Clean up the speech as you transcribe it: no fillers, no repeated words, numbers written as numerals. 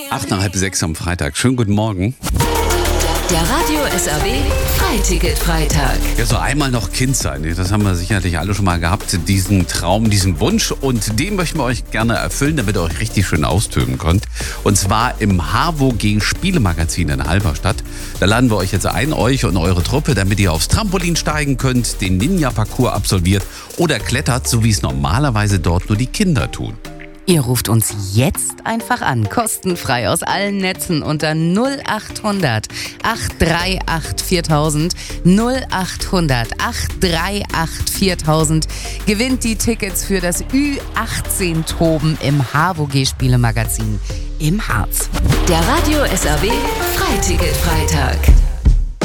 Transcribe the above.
8 nach halb 6 am Freitag. Schönen guten Morgen. Der Radio SAW Freiticket-Freitag. Ja, so einmal noch Kind sein. Das haben wir sicherlich alle schon mal gehabt. Diesen Traum, diesen Wunsch. Und den möchten wir euch gerne erfüllen, damit ihr euch richtig schön austoben könnt. Und zwar im HWG Spielemagazin in Halberstadt. Da laden wir euch jetzt ein, euch und eure Truppe, damit ihr aufs Trampolin steigen könnt, den Ninja-Parcours absolviert oder klettert, so wie es normalerweise dort nur die Kinder tun. Ihr ruft uns jetzt einfach an, kostenfrei aus allen Netzen unter 0800 838 4000, 0800 838 4000. Gewinnt die Tickets für das Ü18-Toben im HWG Spielemagazin im Harz. Der Radio SAW Freiticket-Freitag.